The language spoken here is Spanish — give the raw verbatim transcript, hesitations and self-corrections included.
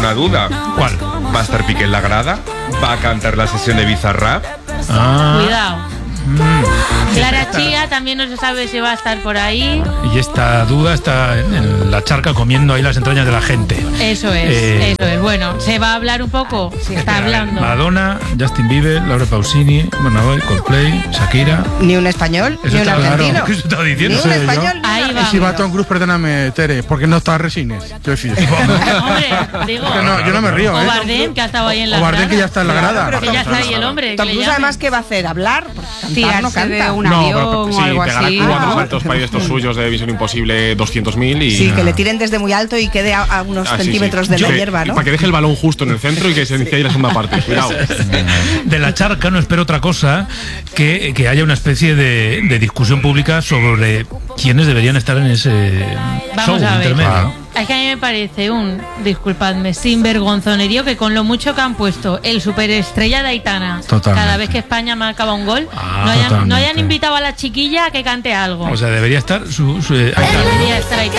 una duda. ¿Cuál? ¿Va a estar Piqué en la grada? ¿Va a cantar la sesión de Bizarrap? Ah. Cuidado. Mm. Clara Chía también no se sabe si va a estar por ahí. Y esta duda está en la charca comiendo ahí las entrañas de la gente. Eso es, Eh, eso es. Bueno, ¿se va a hablar un poco? Se está Espera, a ver, hablando. Madonna, Justin Bieber, Laura Pausini, Burna Boy, Coldplay, Shakira. Ni un español, Eso ni un está claro. argentino. ¿Qué se estaba diciendo? Ni un Sí, yo. español, ni Ahí un va. Y si va argentino. Tom Cruise, perdóname, Tere, porque no está Resines. Yo decir. Hombre, digo. Que no, yo no me río, O ¿eh? Bardem, que ha estado ahí en la O Bardem, grada. que ya está en la grada. pero Que ya está ahí el hombre. que Tom le Cruise, llamen. además, ¿qué va a hacer? ¿Hablar? Porque cantar no Tirarse de canta. un No, avión pero, o sí, algo pegará así. cuatro Ah. saltos para ir de estos suyos de Misión Imposible doscientos mil y... Sí, que le tiren desde muy alto y quede a, a unos Ah, sí, sí. centímetros de Yo- la hierba, ¿no? Para que deje el balón justo en el centro y que se inicie ahí la segunda parte. Cuidado. De la charca no espero otra cosa que, que haya una especie de, de discusión pública sobre quiénes deberían estar en ese Vamos show a ver. intermedio. Es que a mí me parece un, disculpadme, sinvergonzonerío que con lo mucho que han puesto el superestrella de Aitana, Totalmente. cada vez que España marcaba un gol, Ah, no, hayan, no totalmente. hayan invitado a la chiquilla a que cante algo. O sea, debería estar su, su- ahí está. Debería estar Aitana.